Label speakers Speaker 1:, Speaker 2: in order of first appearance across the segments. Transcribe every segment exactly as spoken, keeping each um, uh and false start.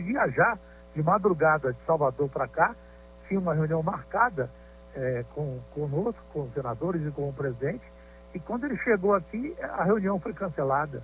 Speaker 1: viajar de madrugada de Salvador para cá, tinha uma reunião marcada é, com, conosco, com os senadores e com o presidente, e quando ele chegou aqui, a reunião foi cancelada.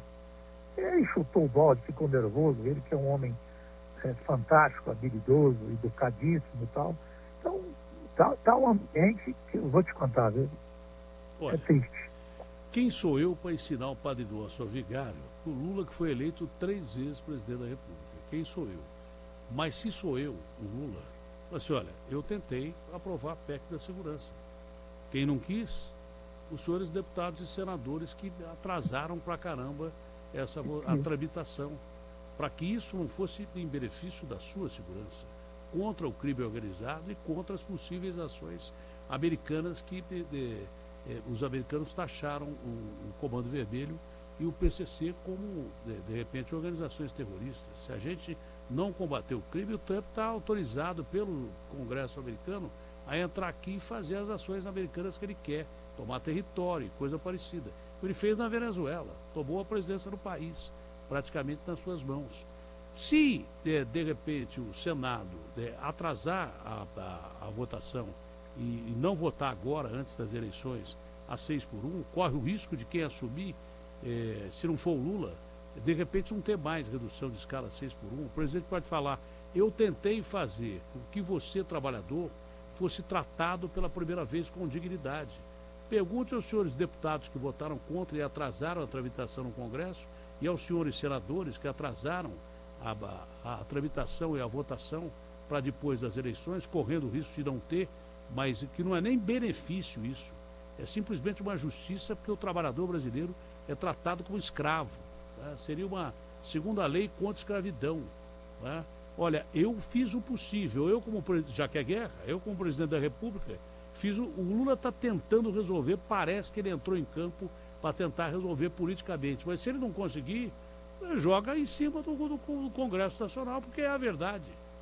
Speaker 1: Ele chutou o balde, ficou nervoso, ele que é um homem é, fantástico, habilidoso, educadíssimo e tal. Então, tá, tá um ambiente que eu vou te contar, viu?
Speaker 2: Olha,
Speaker 1: é triste.
Speaker 2: Quem sou eu para ensinar o padre Dom, seu vigário, o Lula que foi eleito três vezes presidente da República? Quem sou eu? Mas se sou eu, o Lula, assim, olha, eu tentei aprovar a P E C da segurança. Quem não quis? Os senhores deputados e senadores que atrasaram pra caramba essa a tramitação, para que isso não fosse em benefício da sua segurança, contra o crime organizado e contra as possíveis ações americanas que de, de, eh, os americanos taxaram o, o Comando Vermelho e o P C C como, de, de repente, organizações terroristas. Se a gente não combater o crime, o Trump está autorizado pelo Congresso americano a entrar aqui e fazer as ações americanas que ele quer, tomar território, coisa parecida. Ele fez na Venezuela, tomou a presidência do país, praticamente nas suas mãos. Se, de, de repente, o Senado de, atrasar a, a, a votação e, e não votar agora, antes das eleições, a seis por um, corre o risco de quem assumir, eh, se não for o Lula, de repente não ter mais redução de escala seis por um. O presidente pode falar, eu tentei fazer com que você, trabalhador, fosse tratado pela primeira vez com dignidade. Pergunte aos senhores deputados que votaram contra e atrasaram a tramitação no Congresso e aos senhores senadores que atrasaram a, a, a tramitação e a votação para depois das eleições, correndo o risco de não ter, mas que não é nem benefício isso. É simplesmente uma justiça porque o trabalhador brasileiro é tratado como escravo. Né? Seria uma segunda lei contra a escravidão. Né? Olha, eu fiz o possível, eu como já que é guerra, eu como presidente da República, fiz o, o Lula está tentando resolver, parece que ele entrou em campo para tentar resolver politicamente, mas se ele não conseguir, joga em cima do, do, do Congresso Nacional, porque é a verdade.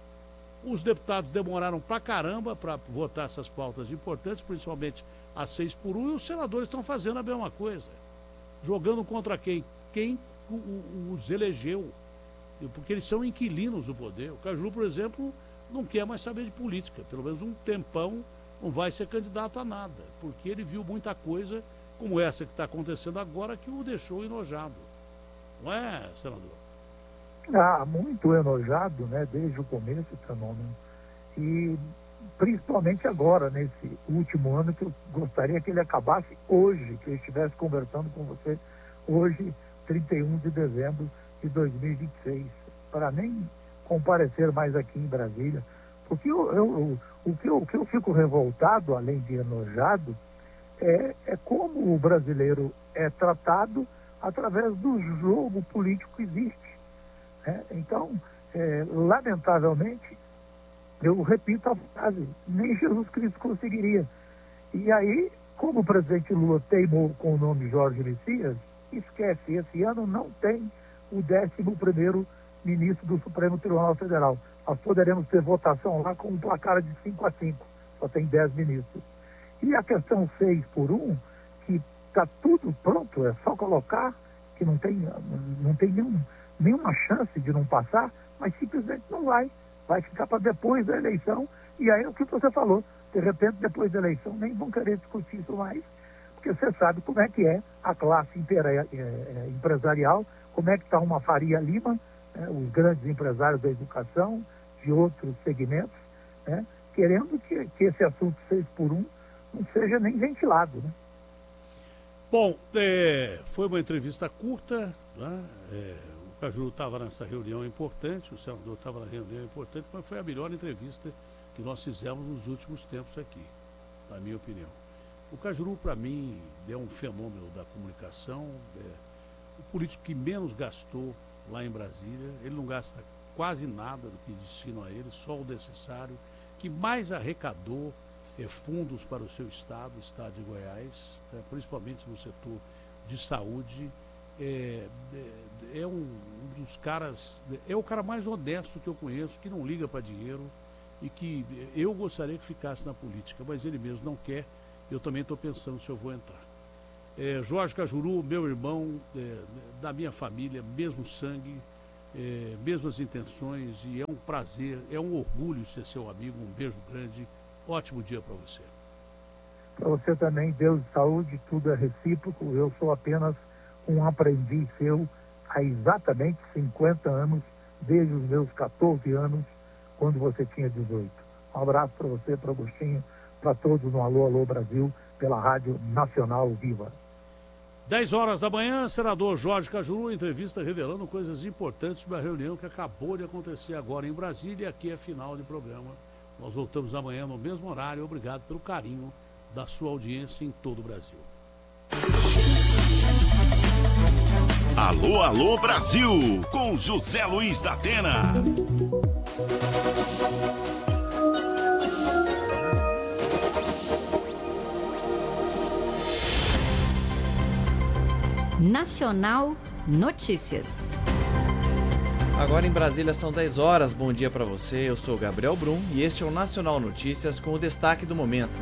Speaker 2: Os deputados demoraram pra caramba para votar essas pautas importantes, principalmente a seis por um, e os senadores estão fazendo a mesma coisa. Jogando contra quem? Quem o, o, os elegeu. Porque eles são inquilinos do poder. O Cajuru, por exemplo, não quer mais saber de política. Pelo menos um tempão não vai ser candidato a nada. Porque ele viu muita coisa, como essa que está acontecendo agora, que o deixou enojado. Não é, senador?
Speaker 1: Ah, muito enojado, né, desde o começo do fenômeno. E principalmente agora, nesse último ano, que eu gostaria que ele acabasse hoje, que eu estivesse conversando com você hoje, trinta e um de dezembro de dois mil e vinte e seis, para nem comparecer mais aqui em Brasília. Porque eu, eu, eu, o, que eu, o que eu fico revoltado, além de enojado, é, é como o brasileiro é tratado através do jogo político que existe. É, então, é, lamentavelmente, eu repito a frase, nem Jesus Cristo conseguiria. E aí, como o presidente Lula teimou com o nome Jorge Messias, esquece, esse ano não tem o décimo primeiro ministro do Supremo Tribunal Federal. Nós poderemos ter votação lá com um placar de cinco a cinco, só tem dez ministros. E a questão seis por um, que está tudo pronto, é só colocar, que não tem, não tem nenhum, nenhuma chance de não passar, mas simplesmente não vai. Vai ficar para depois da eleição, e aí é o que você falou, de repente depois da eleição nem vão querer discutir isso mais, porque você sabe como é que é a classe impera, é, é, empresarial, como é que está uma Faria Lima, né, os grandes empresários da educação, de outros segmentos, né, querendo que, que esse assunto seis por um não seja nem ventilado, né?
Speaker 2: Bom, é, foi uma entrevista curta, né? É, o Cajuru estava nessa reunião importante, o senador estava na reunião importante, mas foi a melhor entrevista que nós fizemos nos últimos tempos aqui, na minha opinião. O Cajuru, para mim, é um fenômeno da comunicação, é o político que menos gastou lá em Brasília, ele não gasta quase nada do que destinam a ele, só o necessário, que mais arrecadou é, fundos para o seu estado, o estado de Goiás, é, principalmente no setor de saúde. É, é, é um, um dos caras, é o cara mais honesto que eu conheço, que não liga para dinheiro e que eu gostaria que ficasse na política, mas ele mesmo não quer. Eu também estou pensando se eu vou entrar. É, Jorge Cajuru, meu irmão, é, da minha família, mesmo sangue, é, mesmas intenções, e é um prazer, é um orgulho ser seu amigo. Um beijo grande, ótimo dia para você.
Speaker 1: Para você também, Deus de saúde, tudo é recíproco. Eu sou apenas um aprendiz seu há exatamente cinquenta anos, desde os meus catorze anos, quando você tinha dezoito. Um abraço para você, para Agostinho, para todos no Alô, Alô Brasil, pela Rádio Nacional Viva.
Speaker 2: dez horas da manhã, senador Jorge Cajuru, entrevista revelando coisas importantes sobre a reunião que acabou de acontecer agora em Brasília. Aqui é final de programa. Nós voltamos amanhã no mesmo horário. Obrigado pelo carinho da sua audiência em todo o Brasil.
Speaker 3: Alô, Alô Brasil, com José Luiz da Atena.
Speaker 4: Nacional Notícias.
Speaker 5: Agora em Brasília são dez horas. Bom dia para você. Eu sou Gabriel Brum e este é o Nacional Notícias com o destaque do momento.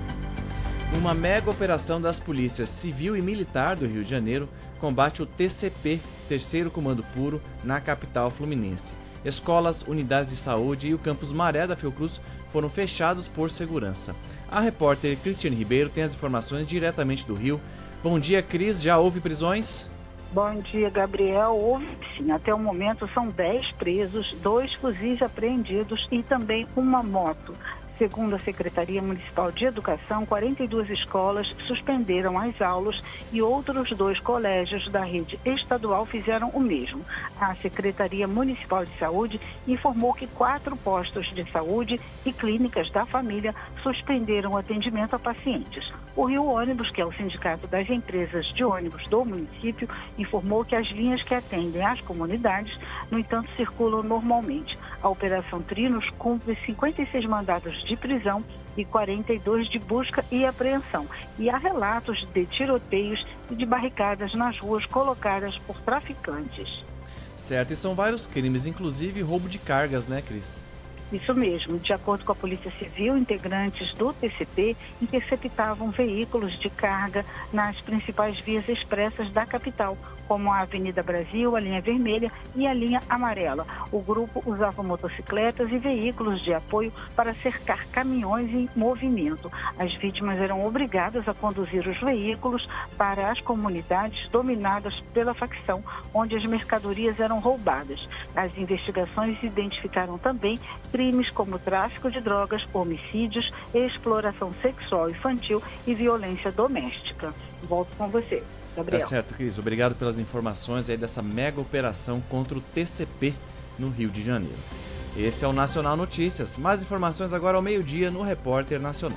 Speaker 5: Uma mega operação das polícias civil e militar do Rio de Janeiro combate o T C P, Terceiro Comando Puro, na capital fluminense. Escolas, unidades de saúde e o campus Maré da Fiocruz foram fechados por segurança. A repórter Cristiane Ribeiro tem as informações diretamente do Rio. Bom dia, Cris. Já houve prisões?
Speaker 6: Bom dia, Gabriel. Houve sim. Até o momento são dez presos, dois fuzis apreendidos e também uma moto. Segundo a Secretaria Municipal de Educação, quarenta e duas escolas suspenderam as aulas e outros dois colégios da rede estadual fizeram o mesmo. A Secretaria Municipal de Saúde informou que quatro postos de saúde e clínicas da família suspenderam o atendimento a pacientes. O Rio Ônibus, que é o sindicato das empresas de ônibus do município, informou que as linhas que atendem às comunidades, no entanto, circulam normalmente. A Operação Trinos cumpre cinquenta e seis mandados de prisão e quarenta e dois de busca e apreensão. E há relatos de tiroteios e de barricadas nas ruas colocadas por traficantes.
Speaker 5: Certo, e são vários crimes, inclusive roubo de cargas, né, Cris?
Speaker 6: Isso mesmo. De acordo com a Polícia Civil, integrantes do T C P interceptavam veículos de carga nas principais vias expressas da capital, como a Avenida Brasil, a linha vermelha e a linha amarela. O grupo usava motocicletas e veículos de apoio para cercar caminhões em movimento. As vítimas eram obrigadas a conduzir os veículos para as comunidades dominadas pela facção, onde as mercadorias eram roubadas. As investigações identificaram também crimes como tráfico de drogas, homicídios, exploração sexual infantil e violência doméstica. Volto com você, Gabriel.
Speaker 5: Tá certo, Cris. Obrigado pelas informações aí dessa mega operação contra o T C P no Rio de Janeiro. Esse é o Nacional Notícias. Mais informações agora ao meio-dia no Repórter Nacional.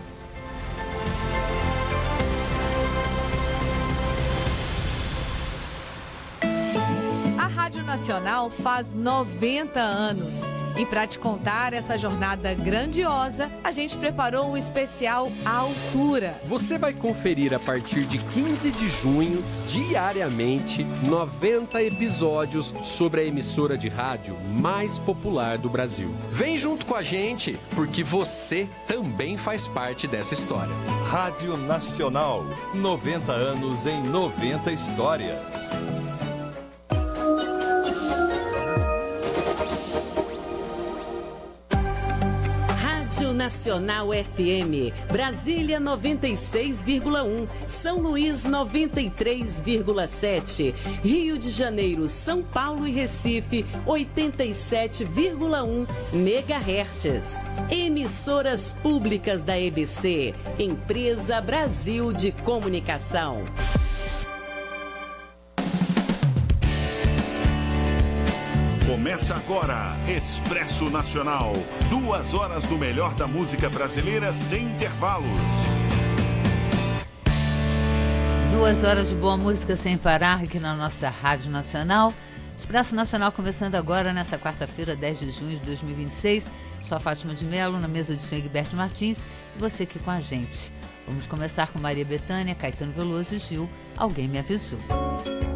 Speaker 7: A Rádio Nacional faz noventa anos. E para te contar essa jornada grandiosa, a gente preparou um especial à altura.
Speaker 8: Você vai conferir a partir de quinze de junho, diariamente, noventa episódios sobre a emissora de rádio mais popular do Brasil. Vem junto com a gente, porque você também faz parte dessa história.
Speaker 9: Rádio Nacional, noventa anos em noventa histórias.
Speaker 10: Nacional F M, Brasília noventa e seis vírgula um, São Luís noventa e três vírgula sete, Rio de Janeiro, São Paulo e Recife oitenta e sete vírgula um megahertz. Emissoras públicas da E B C, Empresa Brasil de Comunicação.
Speaker 3: Começa agora, Expresso Nacional. Duas horas do melhor da música brasileira sem intervalos.
Speaker 11: Duas horas de boa música sem parar aqui na nossa Rádio Nacional. Expresso Nacional começando agora nessa quarta-feira, dez de junho de dois mil e vinte e seis. Sou a Fátima de Mello, na mesa de som Egberto Martins, e você aqui com a gente. Vamos começar com Maria Bethânia, Caetano Veloso e Gil, Alguém Me Avisou.